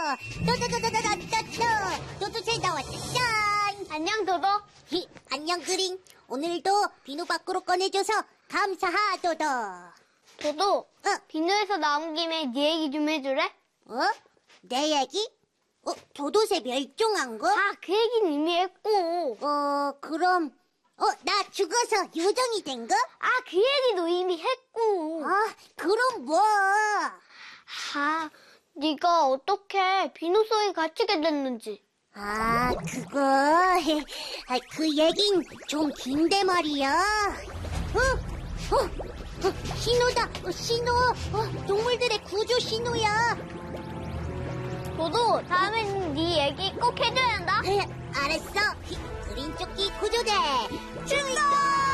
도도새 나왔다. 짠. 안녕, 도도. 안녕, 그린. 오늘도 비누 밖으로 꺼내줘서 감사하도도. 도도, 비누에서 나온 김에 네 얘기 좀 해줄래? 내 얘기? 도도새 멸종한 거? 그 얘기는 이미 했고. 그럼, 나 죽어서 요정이 된 거? 그 얘기도 이미 했고. 그럼 뭐? 네가 어떻게 비누 속에 갇히게 됐는지. 그거. 그 얘긴 좀 긴데 말이야. 신호다, 신호. 동물들의 구조 신호야. 도도, 다음엔 네 얘기 꼭 해줘야 한다. 알았어. 그린 조끼 구조대 출동!